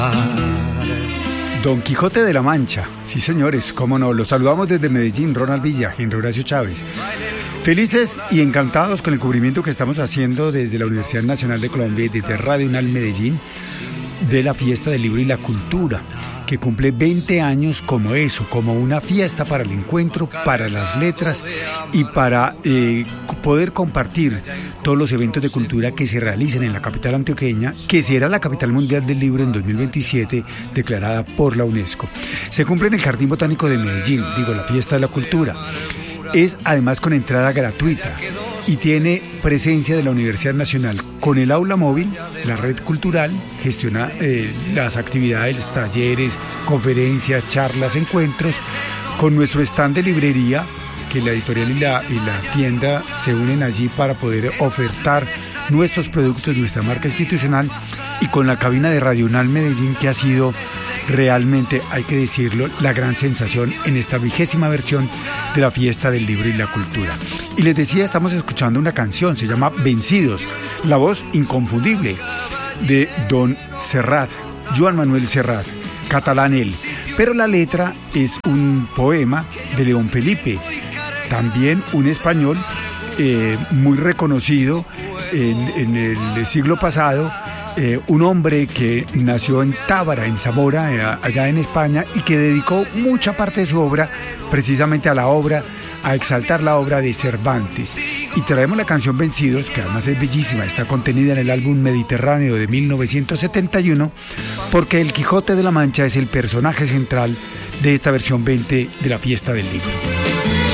Don Quijote de la Mancha, sí señores, cómo no, los saludamos desde Medellín, Ronald Villa, Henry Horacio Chávez. Felices y encantados con el cubrimiento que estamos haciendo desde la Universidad Nacional de Colombia y desde Radio UNAL Medellín de la Fiesta del Libro y la Cultura, que cumple 20 años como eso, como una fiesta para el encuentro, para las letras y para poder compartir todos los eventos de cultura que se realizan en la capital antioqueña, que será la capital mundial del libro en 2027, declarada por la UNESCO. Se cumple en el Jardín Botánico de Medellín, la Fiesta de la Cultura. Es además con entrada gratuita y tiene presencia de la Universidad Nacional con el aula móvil. La red cultural gestiona las actividades, talleres, conferencias, charlas, encuentros, con nuestro stand de librería, que la editorial y la tienda se unen allí para poder ofertar nuestros productos, nuestra marca institucional, y con la cabina de Radio UNAL Medellín, que ha sido realmente, hay que decirlo, la gran sensación en esta 20ª versión de la Fiesta del Libro y la Cultura. Y les decía, estamos escuchando una canción, se llama Vencidos, la voz inconfundible de don Serrat, Joan Manuel Serrat, catalán él, pero la letra es un poema de León Felipe, también un español muy reconocido en el siglo pasado, un hombre que nació en Tábara, en Zamora, allá en España, y que dedicó mucha parte de su obra precisamente a exaltar la obra de Cervantes. Y traemos la canción Vencidos, que además es bellísima, está contenida en el álbum Mediterráneo de 1971, porque el Quijote de la Mancha es el personaje central de esta versión 20 de la Fiesta del Libro.